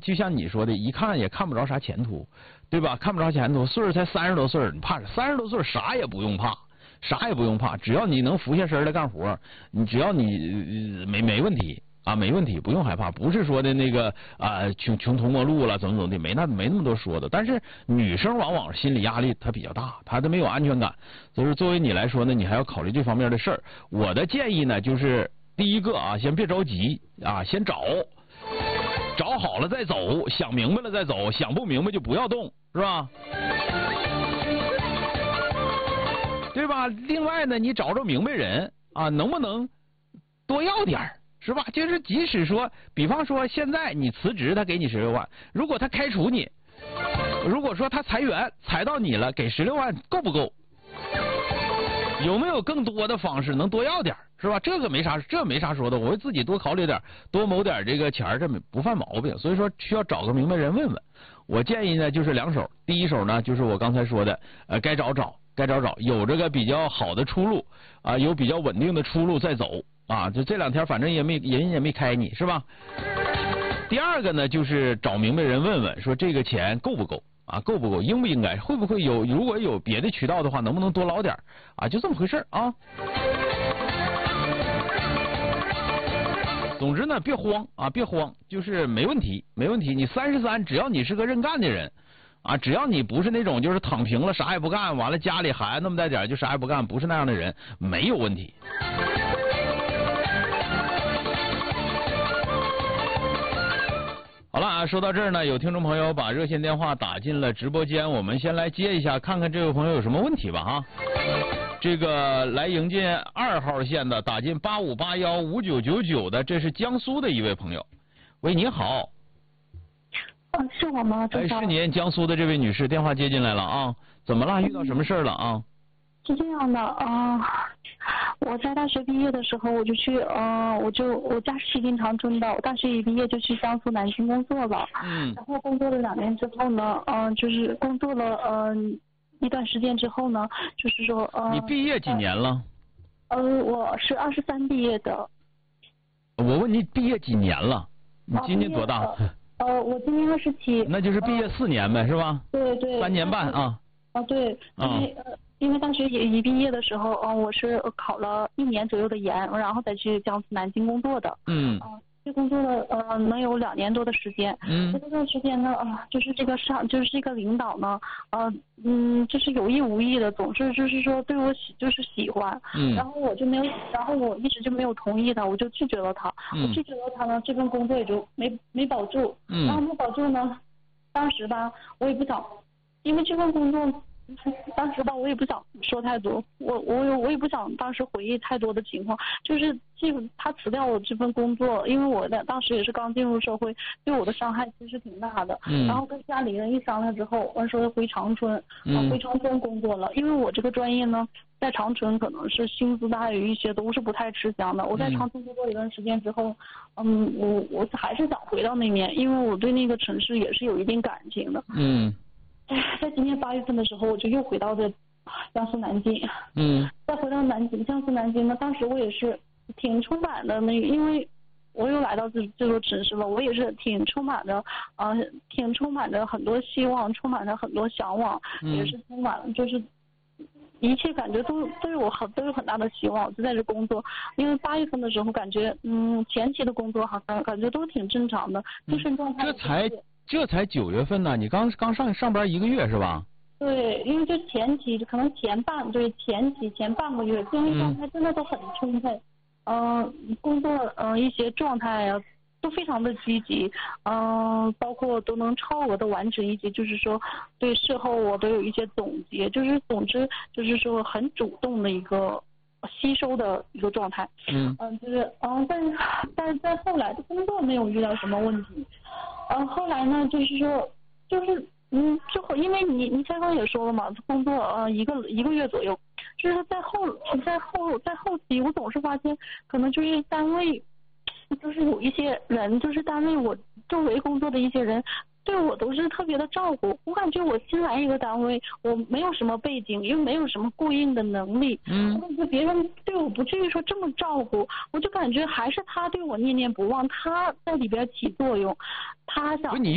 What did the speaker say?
就像你说的，一看也看不着啥前途，对吧？看不着前途，岁数才30多岁，你怕30多岁啥也不用怕，啥也不用怕，只要你能浮下身来干活，你只要你没问题啊，没问题，不用害怕。不是说的那个穷途末路了，怎么的，没那么多说的。但是女生往往心理压力她比较大，她都没有安全感，所以说作为你来说呢，你还要考虑这方面的事儿。我的建议呢，就是第一个啊，先别着急啊，先找好了再走，想明白了再走，想不明白就不要动，是吧？对吧？另外呢，你找明白人啊，能不能多要点儿，是吧？就是即使说，比方说现在你辞职，他给你16万，如果他开除你，如果说他裁员裁到你了，给16万够不够？有没有更多的方式能多要点，是吧？这没啥说的，我会自己多考虑点，多谋点这个钱，这不犯毛病。所以说需要找个明白人问问。我建议呢就是2手，第一手呢就是我刚才说的，该找，有这个比较好的出路啊，有比较稳定的出路再走啊。就这2天反正人也没开你，是吧？第二个呢就是找明白人问问，说这个钱够不够？啊，够不够？应不应该？会不会有？如果有别的渠道的话，能不能多捞点啊？就这么回事啊。总之呢，别慌啊，别慌，就是没问题。你33，只要你是个认干的人啊，只要你不是那种就是躺平了啥也不干，完了家里孩子那么带点就啥也不干，不是那样的人，没有问题。好了啊，说到这儿呢，有听众朋友把热线电话打进了直播间，我们先来接一下，看看这位朋友有什么问题吧哈。这个来迎接2号线的打进85815999的，这是江苏的一位朋友。喂，你好。 是我吗？ 哎，是您，江苏的这位女士，电话接进来了啊。怎么了？遇到什么事了啊？ 是这样的我在大学毕业的时候，我就去我家是西京长春的，我大学一毕业就去江苏南京工作了。然后工作了2年之后呢，就是工作了一段时间之后呢，就是说你毕业几年了？ 我是23毕业的。 我问你毕业几年了？你今年多大？ 我今年27。 那就是毕业4年呗，是吧？ 对对。 3年半啊。 对。因为大学一毕业的时候，我是考了1年左右的研，然后再去江苏南京工作的。这工作了能有2年多的时间。这段时间呢，就是这个领导呢，就是有意无意的，总是就是说对我喜欢。然后我就没有，然后我一直就没有同意他，我就拒绝了他。我拒绝了他呢，这份工作也就没保住。然后没保住呢，当时吧，我也不想，因为这份工作。当时吧，我也不想说太多，我也不想当时回忆太多的情况，就是他辞掉我这份工作，因为我当时也是刚进入社会，对我的伤害其实挺大的。然后跟家里人一商量之后，我说回长春，回长春工作了，因为我这个专业呢，在长春可能是薪资大于一些都是不太吃香的。我在长春工作一段时间之后，我还是想回到那边，因为我对那个城市也是有一定感情的。在今年8月份的时候，我就又回到这江苏南京。再回到江苏南京呢，当时我也是挺充满的因为我又来到这座城市了，我也是挺充满着很多希望，充满着很多向往，也是充满了就是一切感觉都有很大的希望，就在这工作。因为8月份的时候感觉前期的工作好像感觉都挺正常的，精神状态。 这才9月份呢，你刚上班1个月是吧？ 对，因为就前期可能前半个月，精神状态真的都很充沛，工作一些状态啊都非常的积极，包括都能超额的完成一些，就是说对事后我都有一些总结，就是总之就是说很主动的一个吸收的一个状态。就是但是在后来的工作没有遇到什么问题。后来呢，就是说，之后，因为你刚刚也说了嘛，工作一个月左右，就是在后期，我总是发现，可能就是单位，就是有一些人，就是单位我周围工作的一些人，对我都是特别的照顾。我感觉我新来一个单位，我没有什么背景，又没有什么过硬的能力，我感觉别人对我不至于说这么照顾，我就感觉还是他对我念念不忘，他在里边起作用，他想。